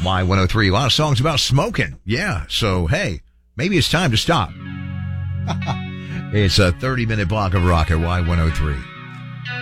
Y103. A lot of songs about smoking. Yeah. So, hey, maybe it's time to stop. It's a 30-minute block of rock at Y103.